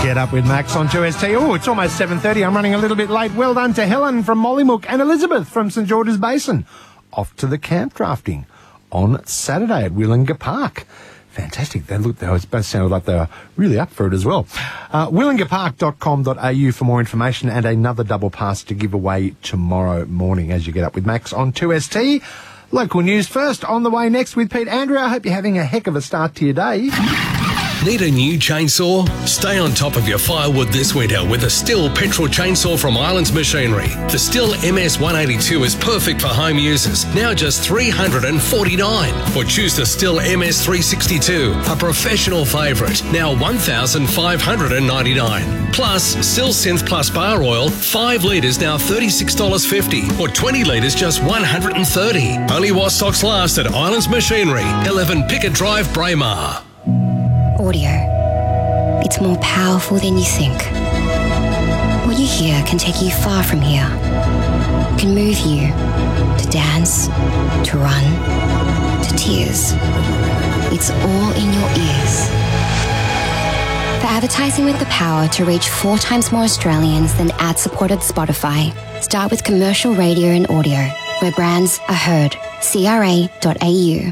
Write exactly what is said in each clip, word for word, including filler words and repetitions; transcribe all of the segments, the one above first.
Get Up with Max on two S T. Oh, it's almost seven thirty. I'm running a little bit late. Well done to Helen from Mollymook and Elizabeth from St George's Basin. Off to the camp drafting on Saturday at Willinga Park. Fantastic. They looked, they both sounded like they were really up for it as well. Uh, willinga park dot com dot a u for more information and another double pass to give away tomorrow morning as you Get Up with Max on two S T. Local news first, on the way next with Pete Andrew. I hope you're having a heck of a start to your day. Need a new chainsaw? Stay on top of your firewood this winter with a Stihl petrol chainsaw from Islands Machinery. The Stihl M S one eighty-two is perfect for home users, now just three hundred forty-nine dollars. Or choose the Stihl M S three sixty-two, a professional favourite, now one thousand five hundred ninety-nine dollars. Plus, Stihl Synth Plus Bar Oil, five litres now thirty-six dollars fifty, or twenty litres just one hundred thirty dollars. Only while stocks last at Islands Machinery, eleven Pickett Drive, Braemar. Audio. It's more powerful than you think. What you hear can take you far from here. It can move you to dance, to run, to tears. It's all in your ears. For advertising with the power to reach four times more Australians than ad-supported Spotify, start with commercial radio and audio, where brands are heard. C R A dot A U.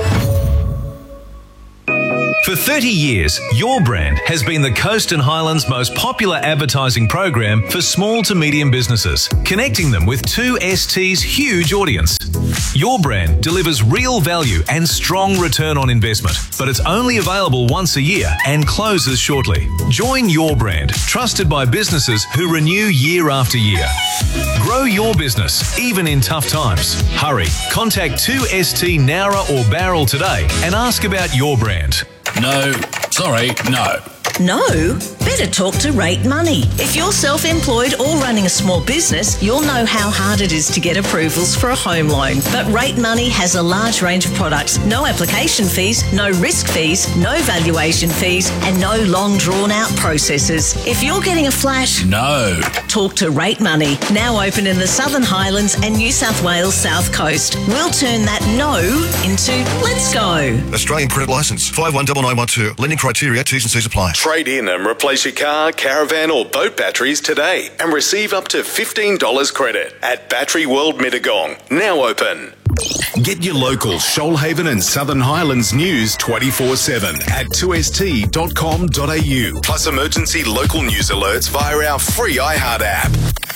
For thirty years, Your Brand has been the Coast and Highlands' most popular advertising program for small to medium businesses, connecting them with two S T's huge audience. Your Brand delivers real value and strong return on investment, but it's only available once a year and closes shortly. Join Your Brand, trusted by businesses who renew year after year. Grow your business, even in tough times. Hurry, contact two S T Nowra or Barrel today and ask about Your Brand. No, sorry, no. No? Better talk to Rate Money. If you're self-employed or running a small business, you'll know how hard it is to get approvals for a home loan. But Rate Money has a large range of products. No application fees, no risk fees, no valuation fees, and no long drawn-out processes. If you're getting a flash... No. Talk to Rate Money. Now open in the Southern Highlands and New South Wales South Coast. We'll turn that no into let's go. Australian credit licence five one nine nine one two. Lending criteria, T's and C's apply. Trade in and replace your car, caravan or boat batteries today and receive up to fifteen dollars credit at Battery World Mittagong. Now open. Get your local Shoalhaven and Southern Highlands news twenty-four seven at two S T dot com dot a u. Plus emergency local news alerts via our free iHeart app.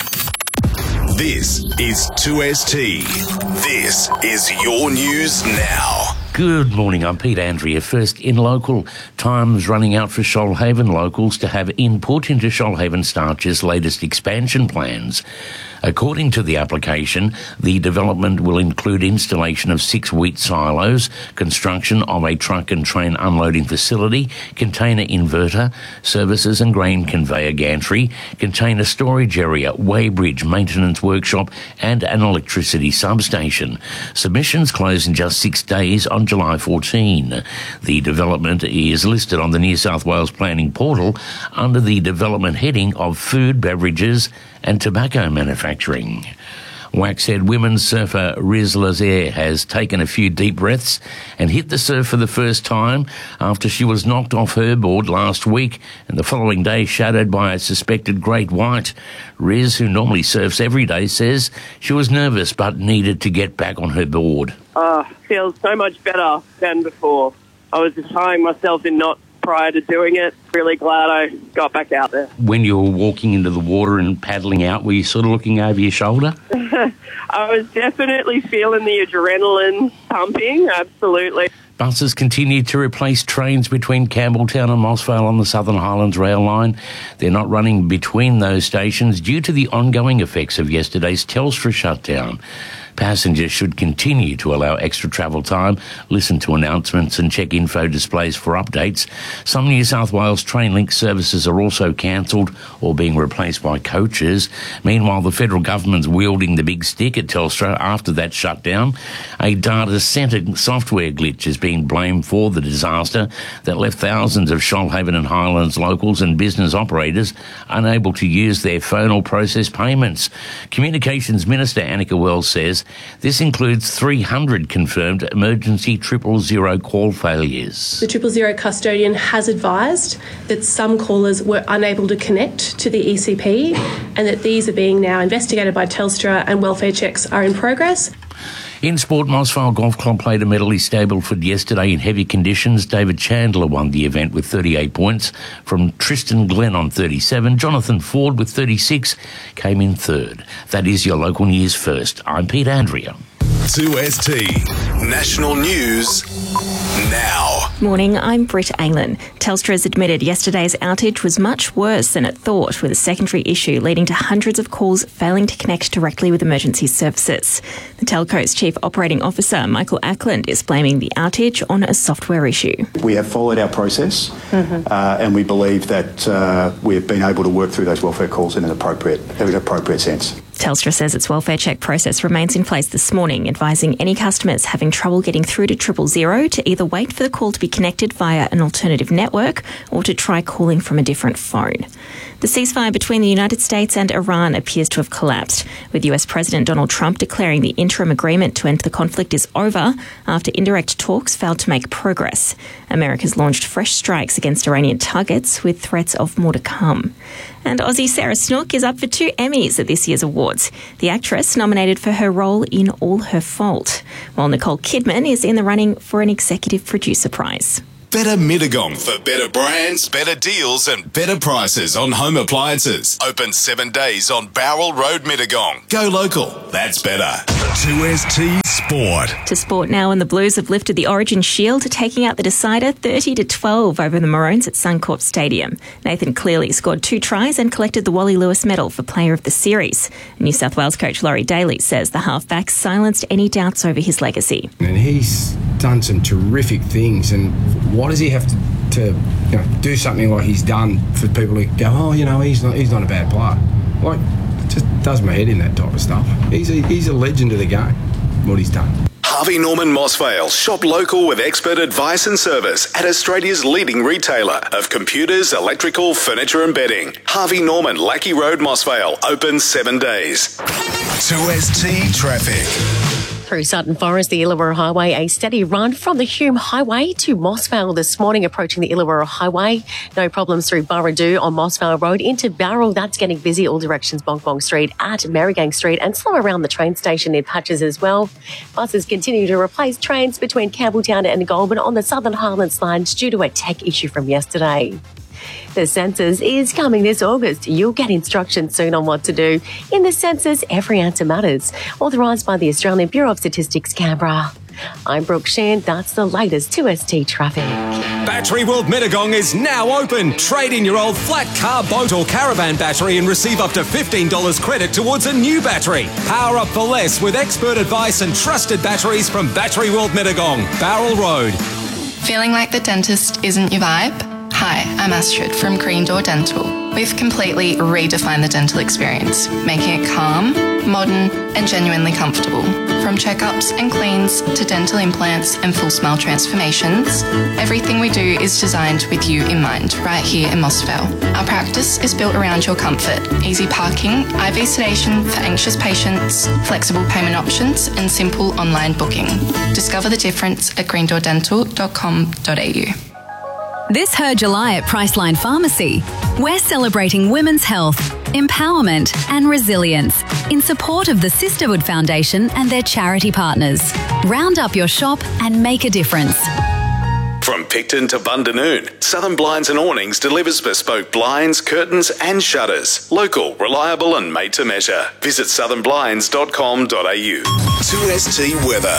This is two S T. This is your news now. Good morning, I'm Pete Andrea. First in local, time's running out for Shoalhaven locals to have input into Shoalhaven Starch's latest expansion plans. According to the application, the development will include installation of six wheat silos, construction of a truck and train unloading facility, container inverter, services and grain conveyor gantry, container storage area, weighbridge, maintenance workshop and an electricity substation. Submissions close in just six days on July fourteenth. The development is listed on the New South Wales Planning Portal under the development heading of food, beverages and tobacco manufacturing. Waxhead women's surfer Riz Lazaire has taken a few deep breaths and hit the surf for the first time after she was knocked off her board last week and the following day shadowed by a suspected great white. Riz, who normally surfs every day, says she was nervous but needed to get back on her board. Uh, feels so much better than before. I was just tying myself in knots prior to doing it. Really glad I got back out there. When you were walking into the water and paddling out, were you sort of looking over your shoulder? I was definitely feeling the adrenaline pumping, absolutely. Buses continue to replace trains between Campbelltown and Mossvale on the Southern Highlands rail line. They're not running between those stations due to the ongoing effects of yesterday's Telstra shutdown. Passengers should continue to allow extra travel time, listen to announcements and check info displays for updates. Some New South Wales Trainlink services are also cancelled or being replaced by coaches. Meanwhile, the federal government's wielding the big stick at Telstra after that shutdown. A data centre software glitch is being blamed for the disaster that left thousands of Shoalhaven and Highlands locals and business operators unable to use their phone or process payments. Communications Minister Annika Wells says areas. This includes three hundred confirmed emergency triple zero call failures. The triple zero custodian has advised that some callers were unable to connect to the E C P and that these are being now investigated by Telstra and welfare checks are in progress. In sport, Mossvale Golf Club played a medley Stableford yesterday in heavy conditions. David Chandler won the event with thirty-eight points from Tristan Glenn on thirty-seven. Jonathan Ford with thirty-six came in third. That is your local news first. I'm Pete Andrea. two S T National News now. Morning, I'm Britt Aylan. Telstra has admitted yesterday's outage was much worse than it thought, with a secondary issue leading to hundreds of calls failing to connect directly with emergency services. The telco's Chief Operating Officer, Michael Ackland, is blaming the outage on a software issue. We have followed our process mm-hmm. uh, and we believe that uh, we've been able to work through those welfare calls in an appropriate, in an appropriate sense. Telstra says its welfare check process remains in place this morning, advising any customers having trouble getting through to triple zero to either wait for the call to be connected via an alternative network or to try calling from a different phone. The ceasefire between the United States and Iran appears to have collapsed, with U S President Donald Trump declaring the interim agreement to end the conflict is over after indirect talks failed to make progress. America's launched fresh strikes against Iranian targets, with threats of more to come. And Aussie Sarah Snook is up for two Emmys at this year's awards. The actress nominated for her role in All Her Fault, while Nicole Kidman is in the running for an Executive Producer Prize. Better Mittagong for better brands, better deals and better prices on home appliances. Open seven days on Bowral Road, Mittagong. Go local. That's better. two S T Sport. To sport now, and the Blues have lifted the Origin Shield, taking out the decider thirty to twelve over the Maroons at Suncorp Stadium. Nathan Cleary scored two tries and collected the Wally Lewis medal for Player of the Series. New South Wales coach Laurie Daly says the halfback silenced any doubts over his legacy. And he's done some terrific things, and why does he have to, to you know, do something like he's done for people who go, oh, you know, he's not he's not a bad player? Like, it just does my head in, that type of stuff. He's a, he's a legend of the game, what he's done. Harvey Norman Mossvale. Shop local with expert advice and service at Australia's leading retailer of computers, electrical, furniture and bedding. Harvey Norman, Lackey Road, Mossvale. Open seven days. two S T Traffic. Through Sutton Forest, the Illawarra Highway, a steady run from the Hume Highway to Mossvale this morning, approaching the Illawarra Highway. No problems through Burradoo on Mossvale Road into Bowral. That's getting busy all directions, Bong Bong Street at Merrigang Street, and slow around the train station in patches as well. Buses continue to replace trains between Campbelltown and Goulburn on the Southern Highlands line due to a tech issue from yesterday. The census is coming this August. You'll get instructions soon on what to do. In the census, every answer matters. Authorised by the Australian Bureau of Statistics, Canberra. I'm Brooke Shan. That's the latest two S T traffic. Battery World Mittagong is now open. Trade in your old flat car, boat or caravan battery and receive up to fifteen dollars credit towards a new battery. Power up for less with expert advice and trusted batteries from Battery World Mittagong, Bowral Road. Feeling like the dentist isn't your vibe? Hi, I'm Astrid from Green Door Dental. We've completely redefined the dental experience, making it calm, modern, and genuinely comfortable. From checkups and cleans to dental implants and full smile transformations, everything we do is designed with you in mind, right here in Mossvale. Our practice is built around your comfort. Easy parking, I V sedation for anxious patients, flexible payment options, and simple online booking. Discover the difference at green door dental dot com dot a u. This Her July at Priceline Pharmacy, we're celebrating women's health, empowerment and resilience in support of the Sisterhood Foundation and their charity partners. Round up your shop and make a difference. From Picton to Bundanoon, Southern Blinds and Awnings delivers bespoke blinds, curtains and shutters. Local, reliable and made to measure. Visit southern blinds dot com dot a u. two S T weather.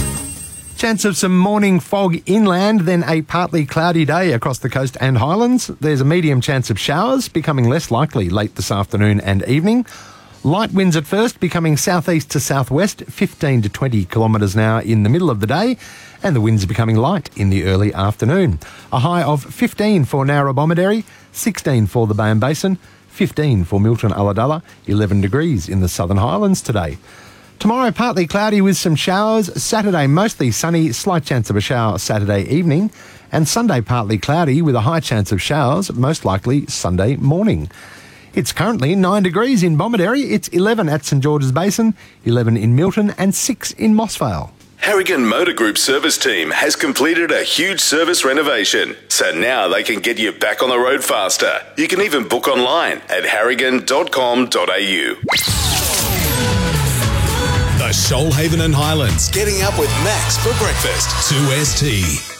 Chance of some morning fog inland, then a partly cloudy day across the coast and highlands. There's a medium chance of showers, becoming less likely late this afternoon and evening. Light winds at first, becoming southeast to southwest, fifteen to twenty kilometres an hour in the middle of the day, and the winds are becoming light in the early afternoon. A high of fifteen for Narrabomidary, sixteen for the Bayern Basin, fifteen for Milton Ulladulla, eleven degrees in the Southern Highlands today. Tomorrow, partly cloudy with some showers. Saturday, mostly sunny, slight chance of a shower Saturday evening. And Sunday, partly cloudy with a high chance of showers, most likely Sunday morning. It's currently nine degrees in Bomaderry. It's eleven at St George's Basin, eleven in Milton and six in Mossvale. Harrigan Motor Group service team has completed a huge service renovation, so now they can get you back on the road faster. You can even book online at harrigan dot com dot a u. The Shoalhaven and Highlands, getting up with Max for breakfast. two S T.